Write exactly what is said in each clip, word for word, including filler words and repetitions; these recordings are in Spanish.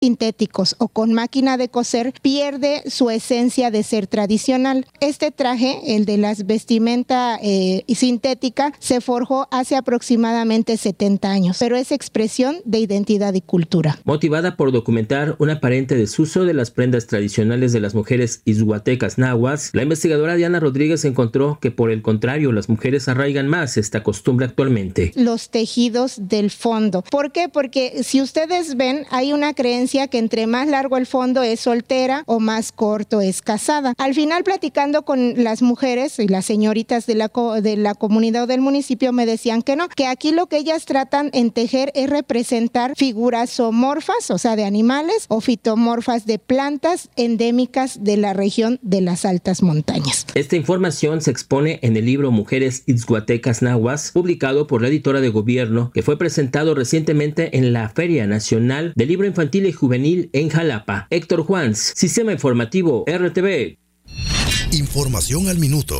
sintéticos o con máquina de coser, pierde su esencia de ser tradicional. Este traje, el de las vestimenta eh, sintética, se forjó hace aproximadamente setenta años, pero es expresión de identidad y cultura. Motivada por documentar un aparente desuso de las prendas tradicionales de las mujeres izhuatecas nahuas, la investigadora Diana Rodríguez encontró que por el contrario, las mujeres arraigan más esta costumbre actualmente. Los tejidos del fondo. ¿Por qué? Porque si ustedes ven, hay una creencia que entre más largo el fondo es soltera o más corto es casada. Al final, platicando con las mujeres y las señoritas de la, co- de la comunidad o del municipio, me decían que no, que aquí lo que ellas tratan en tejer es representar figuras zoomorfas, o sea, de animales, o fitomorfas de plantas endémicas de la región de las altas montañas. Esta información se expone en el libro Mujeres Izhuatecas Nahuas, publicado por la editora de Gobierno, que fue presentado recientemente en la Feria Nacional del Libro Infantil y Juvenil en Jalapa. Héctor Juans, Sistema Informativo R T V. Información al minuto.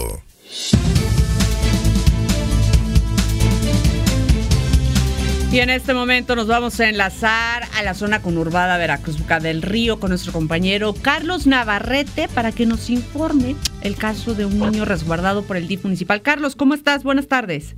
Y en este momento nos vamos a enlazar a la zona conurbada Veracruz, Boca del Río, con nuestro compañero Carlos Navarrete para que nos informe el caso de un niño resguardado por el D I F municipal. Carlos, ¿cómo estás? Buenas tardes.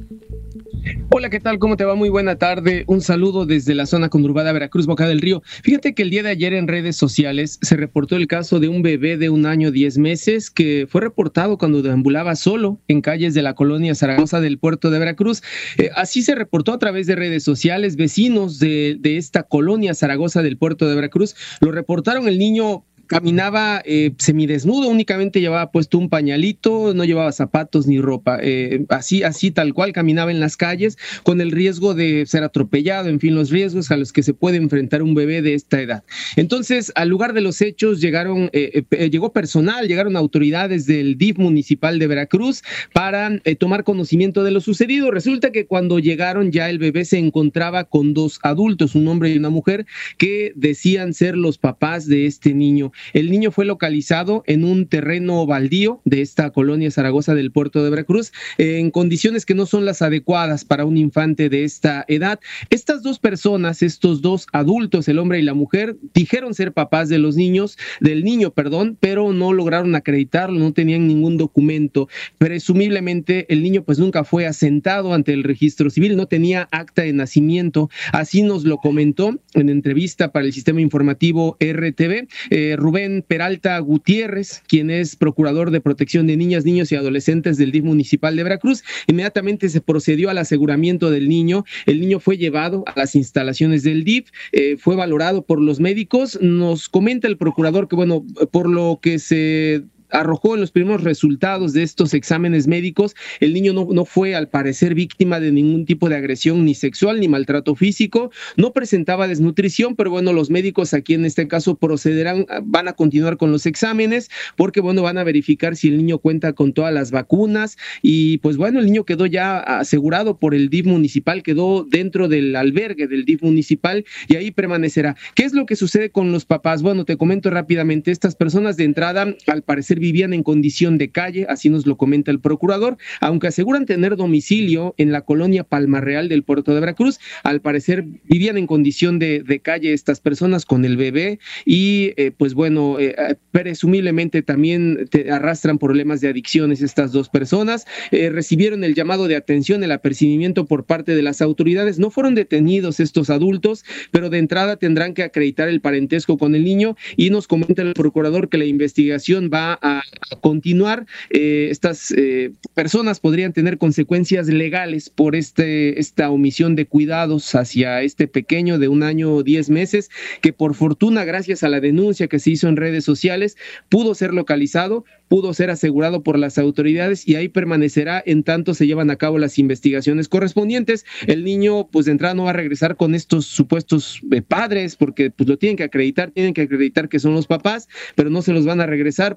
Hola, ¿qué tal? ¿Cómo te va? Muy buena tarde. Un saludo desde la zona conurbada Veracruz, Boca del Río. Fíjate que el día de ayer en redes sociales se reportó el caso de un bebé de un año diez meses que fue reportado cuando deambulaba solo en calles de la colonia Zaragoza del puerto de Veracruz. Eh, así se reportó a través de redes sociales. Vecinos de, de esta colonia Zaragoza del puerto de Veracruz lo reportaron. El niño caminaba eh, semidesnudo, únicamente llevaba puesto un pañalito, no llevaba zapatos ni ropa, eh, así, así tal cual caminaba en las calles con el riesgo de ser atropellado, en fin, los riesgos a los que se puede enfrentar un bebé de esta edad. Entonces, al lugar de los hechos llegaron, eh, eh, llegó personal, llegaron autoridades del D I F municipal de Veracruz para eh, tomar conocimiento de lo sucedido. Resulta que cuando llegaron ya el bebé se encontraba con dos adultos, un hombre y una mujer, que decían ser los papás de este niño. El niño fue localizado en un terreno baldío de esta colonia Zaragoza del puerto de Veracruz, eh, en condiciones que no son las adecuadas para un infante de esta edad. Estas dos personas, estos dos adultos, el hombre y la mujer, dijeron ser papás de los niños, del niño, perdón, pero no lograron acreditarlo, no tenían ningún documento. Presumiblemente el niño pues nunca fue asentado ante el registro civil, no tenía acta de nacimiento. Así nos lo comentó en entrevista para el Sistema Informativo R T V, eh, Rubén Peralta Gutiérrez, quien es procurador de protección de niñas, niños y adolescentes del D I F municipal de Veracruz. Inmediatamente se procedió al aseguramiento del niño. El niño fue llevado a las instalaciones del D I F, eh, fue valorado por los médicos. Nos comenta el procurador que, bueno, por lo que se arrojó en los primeros resultados de estos exámenes médicos, el niño no, no fue al parecer víctima de ningún tipo de agresión ni sexual ni maltrato físico, no presentaba desnutrición, pero bueno, los médicos aquí en este caso procederán, van a continuar con los exámenes porque bueno, van a verificar si el niño cuenta con todas las vacunas y pues bueno, el niño quedó ya asegurado por el D I F municipal, quedó dentro del albergue del D I F municipal y ahí permanecerá. ¿Qué es lo que sucede con los papás? Bueno, te comento rápidamente, estas personas de entrada al parecer vivían en condición de calle, así nos lo comenta el procurador, aunque aseguran tener domicilio en la colonia Palma Real del puerto de Veracruz, al parecer vivían en condición de, de calle estas personas con el bebé y eh, pues bueno, eh, presumiblemente también te arrastran problemas de adicciones estas dos personas, eh, recibieron el llamado de atención, el apercibimiento por parte de las autoridades, no fueron detenidos estos adultos, pero de entrada tendrán que acreditar el parentesco con el niño y nos comenta el procurador que la investigación va a a continuar. Eh, estas eh, personas podrían tener consecuencias legales por este, esta omisión de cuidados hacia este pequeño de un año diez meses, que por fortuna, gracias a la denuncia que se hizo en redes sociales, pudo ser localizado, pudo ser asegurado por las autoridades y ahí permanecerá en tanto se llevan a cabo las investigaciones correspondientes. El niño, pues de entrada no va a regresar con estos supuestos eh, padres, porque pues lo tienen que acreditar, tienen que acreditar que son los papás, pero no se los van a regresar porque pues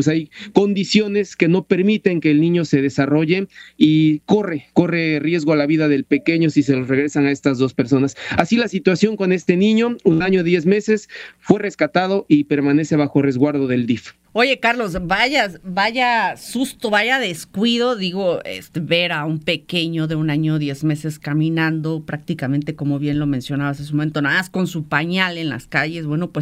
pues hay condiciones que no permiten que el niño se desarrolle y corre, corre riesgo a la vida del pequeño si se los regresan a estas dos personas. Así la situación con este niño, un año, diez meses, fue rescatado y permanece bajo resguardo del D I F. Oye, Carlos, vaya, vaya susto, vaya descuido, digo, este, ver a un pequeño de un año, diez meses caminando prácticamente, como bien lo mencionabas hace un momento, nada más con su pañal en las calles, bueno, pues